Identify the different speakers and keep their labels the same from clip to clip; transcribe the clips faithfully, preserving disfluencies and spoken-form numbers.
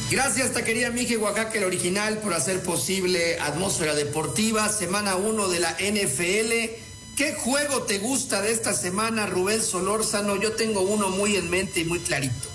Speaker 1: Gracias, taquería Mije Oaxaca, el original, por hacer posible Atmósfera Deportiva, semana uno de la N F L. ¿Qué juego te gusta de esta semana, Rubén Solórzano? Yo tengo uno muy en mente y muy clarito.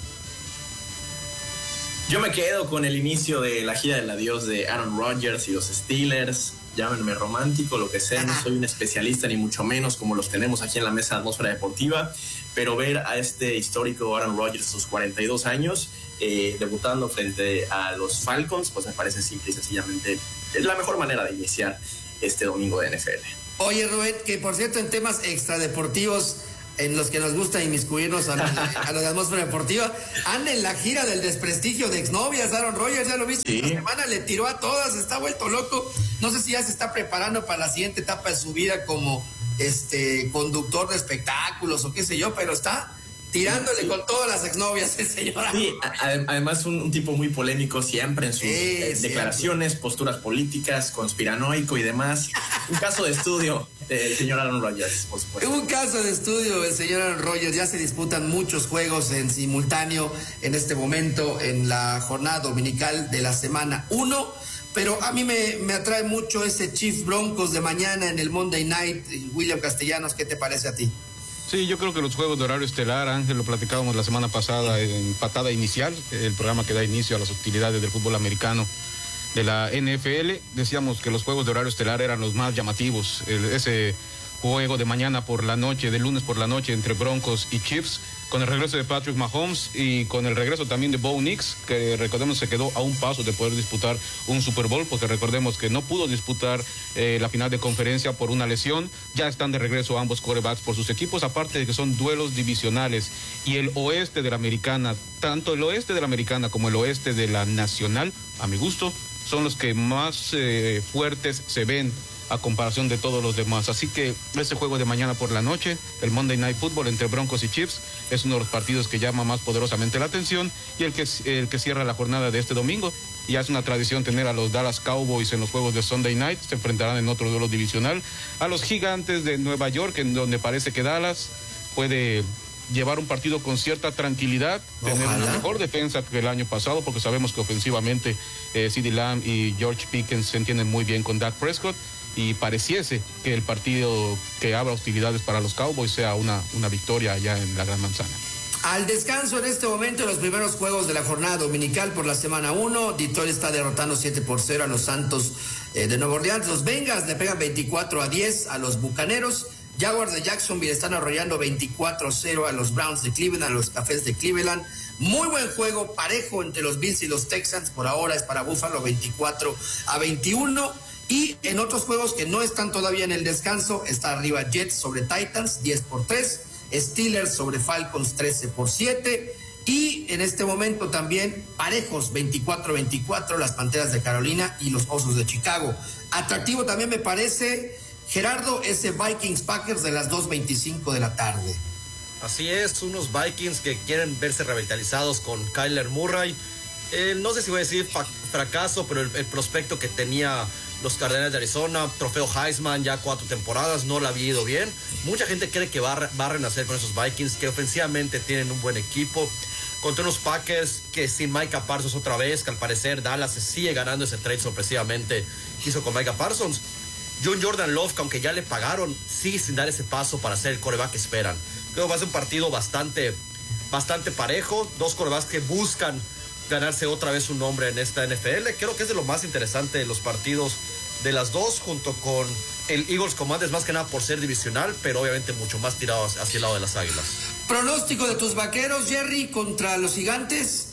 Speaker 2: Yo me quedo con el inicio de la gira del adiós de Aaron Rodgers y los Steelers. Llámenme romántico, lo que sea, no soy un especialista ni mucho menos como los tenemos aquí en la mesa de Atmósfera Deportiva, pero ver a este histórico Aaron Rodgers a sus cuarenta y dos años eh, debutando frente a los Falcons, pues me parece simple y sencillamente es la mejor manera de iniciar este domingo de N F L.
Speaker 1: Oye, Rubén, que por cierto en temas extradeportivos en los que nos gusta inmiscuirnos a, a lo de Atmósfera Deportiva, anda en la gira del desprestigio de exnovias. Aaron Rodgers, ya lo viste, sí. Esta semana le tiró a todas, está vuelto loco. No sé si ya se está preparando para la siguiente etapa de su vida como este conductor de espectáculos o qué sé yo, pero está tirándole sí. con todas las exnovias el señor.
Speaker 2: Sí, además un, un tipo muy polémico siempre en sus sí, eh, declaraciones, siempre. Posturas políticas, conspiranoico y demás. Un caso de estudio del señor Aaron Rodgers, por supuesto.
Speaker 1: Un caso de estudio del señor Aaron Rodgers. Ya se disputan muchos juegos en simultáneo en este momento en la jornada dominical de la semana uno. Pero a mí me, me atrae mucho ese Chiefs Broncos de mañana en el Monday Night. William Castellanos, ¿qué te parece a ti?
Speaker 3: Sí, yo creo que los juegos de horario estelar, Ángel, lo platicábamos la semana pasada en Patada Inicial, el programa que da inicio a las hostilidades del fútbol americano de la N F L. Decíamos que los juegos de horario estelar eran los más llamativos. El, ese juego de mañana por la noche, de lunes por la noche, entre Broncos y Chiefs, con el regreso de Patrick Mahomes y con el regreso también de Bo Nix, que recordemos se quedó a un paso de poder disputar un Super Bowl, porque recordemos que no pudo disputar eh, la final de conferencia por una lesión. Ya están de regreso ambos quarterbacks por sus equipos, aparte de que son duelos divisionales. Y el oeste de la americana, tanto el oeste de la americana como el oeste de la nacional, a mi gusto, son los que más eh, fuertes se ven a comparación de todos los demás. Así que ese juego de mañana por la noche, el Monday Night Football entre Broncos y Chiefs, es uno de los partidos que llama más poderosamente la atención y el que, el que cierra la jornada de este domingo. Ya es una tradición tener a los Dallas Cowboys en los juegos de Sunday Night. Se enfrentarán en otro duelo divisional a los Gigantes de Nueva York, en donde parece que Dallas puede llevar un partido con cierta tranquilidad, Ojalá. tener una mejor defensa que el año pasado, porque sabemos que ofensivamente eh, CeeDee Lamb y George Pickens se entienden muy bien con Dak Prescott, y pareciese que el partido que abra hostilidades para los Cowboys sea una, una victoria allá en la Gran Manzana.
Speaker 1: Al descanso en este momento, los primeros juegos de la jornada dominical por la semana uno, Detroit está derrotando siete por cero a los Santos eh, de Nueva Orleans. Los Bengals le pegan veinticuatro a diez a los Bucaneros. Jaguars de Jacksonville están arrollando veinticuatro a cero a los Browns de Cleveland, a los Cafés de Cleveland. Muy buen juego, parejo entre los Bills y los Texans. Por ahora es para Buffalo veinticuatro a veintiuno. Y en otros juegos que no están todavía en el descanso, está arriba Jets sobre Titans, diez por tres. Steelers sobre Falcons, trece por siete. Y en este momento también parejos, veinticuatro a veinticuatro, las Panteras de Carolina y los Osos de Chicago. Atractivo también me parece, Gerardo, ese Vikings Packers de las dos veinticinco de la tarde.
Speaker 4: Así es, unos Vikings que quieren verse revitalizados con Kyler Murray. Eh, no sé si voy a decir fa- fracaso, pero el, el prospecto que tenía los Cardenales de Arizona, trofeo Heisman, ya cuatro temporadas, no le había ido bien. Mucha gente cree que va a, va a renacer con esos Vikings, que ofensivamente tienen un buen equipo, contra unos Packers que sin Micah Parsons otra vez, que al parecer Dallas se sigue ganando ese trade sorpresivamente que hizo con Micah Parsons. John Jordan Love, que aunque ya le pagaron, sigue sin dar ese paso para ser el quarterback que esperan. Creo que va a ser un partido bastante, bastante parejo, dos quarterbacks que buscan ganarse otra vez un nombre en esta N F L. Creo que es de lo más interesante de los partidos de las dos, junto con el Eagles Commanders, más que nada por ser divisional, pero obviamente mucho más tirado hacia el lado de las Águilas.
Speaker 1: Pronóstico de tus Vaqueros, Jerry, contra los Gigantes.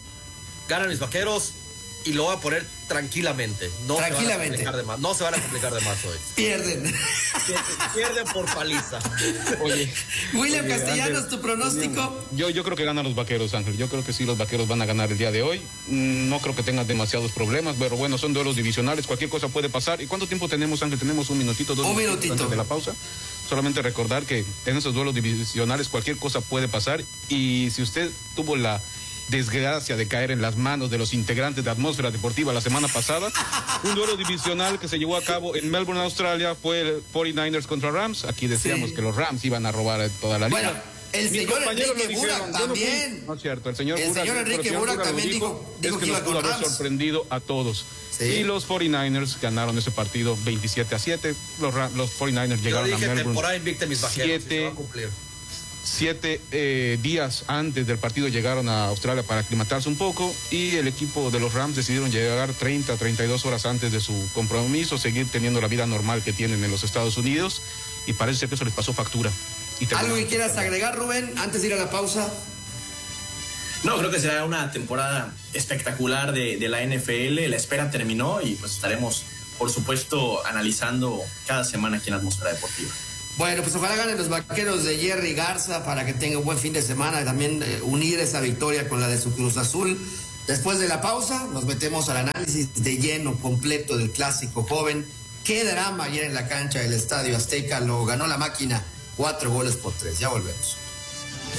Speaker 4: Ganan mis Vaqueros y lo voy a poner tranquilamente. No
Speaker 1: tranquilamente.
Speaker 4: Se van a complicar de más. No se van a complicar de más hoy.
Speaker 1: Pierden.
Speaker 4: Pierden, pierden por paliza.
Speaker 3: Oye,
Speaker 1: William
Speaker 3: oye,
Speaker 1: Castellanos,
Speaker 3: Ángel,
Speaker 1: tu pronóstico.
Speaker 3: Yo, yo creo que ganan los Vaqueros, Ángel. Yo creo que sí, los Vaqueros van a ganar el día de hoy. No creo que tengan demasiados problemas, pero bueno, son duelos divisionales, cualquier cosa puede pasar. ¿Y cuánto tiempo tenemos, Ángel? Tenemos un minutito, dos
Speaker 1: un
Speaker 3: minutos
Speaker 1: minutito
Speaker 3: antes de la pausa. Solamente recordar que en esos duelos divisionales cualquier cosa puede pasar, y si usted tuvo la desgracia de caer en las manos de los integrantes de Atmósfera Deportiva la semana pasada, un duelo divisional que se llevó a cabo en Melbourne, Australia, fue el cuarenta y nueve ers contra Rams. Aquí decíamos sí. que los Rams iban a robar toda la liga.
Speaker 1: Bueno, El
Speaker 3: Mis
Speaker 1: señor
Speaker 3: compañeros lo
Speaker 1: Enrique
Speaker 3: dijeron,
Speaker 1: Burak
Speaker 3: yo no fui-
Speaker 1: también.
Speaker 3: No es cierto, el señor
Speaker 1: El
Speaker 3: Burak,
Speaker 1: señor Enrique
Speaker 3: el señor
Speaker 1: Burak
Speaker 3: Burak lo
Speaker 1: también dijo- dijo
Speaker 3: es
Speaker 1: que
Speaker 3: que
Speaker 1: iba
Speaker 3: nos pudo
Speaker 1: con
Speaker 3: haber
Speaker 1: Rams.
Speaker 3: sorprendido a todos.
Speaker 1: Sí.
Speaker 3: Y los cuarenta y nueve ers ganaron ese partido veintisiete a siete. Los, Ra- los cuarenta y nueve ers
Speaker 4: Yo
Speaker 3: llegaron
Speaker 4: dije
Speaker 3: a Melbourne
Speaker 4: temporada invicta en mis vaqueros. y se
Speaker 3: siete,
Speaker 4: va a cumplir.
Speaker 3: siete eh, días antes del partido llegaron a Australia para aclimatarse un poco, y el equipo de los Rams decidieron llegar treinta, treinta y dos horas antes de su compromiso, seguir teniendo la vida normal que tienen en los Estados Unidos, y parece ser que eso les pasó factura. Y
Speaker 1: ¿Algo que
Speaker 3: terminaron.
Speaker 1: quieras agregar, Rubén, antes de ir a la pausa?
Speaker 2: No, creo que será una temporada espectacular de, de la N F L. La espera terminó y pues estaremos, por supuesto, analizando cada semana aquí en Atmósfera Deportiva.
Speaker 1: Bueno, pues ojalá ganen los vaqueros de Jerry Garza para que tenga un buen fin de semana y también eh, unir esa victoria con la de su Cruz Azul. Después de la pausa, nos metemos al análisis de lleno completo del clásico joven. Qué drama ayer en la cancha del Estadio Azteca, lo ganó la máquina, cuatro goles por tres. Ya volvemos.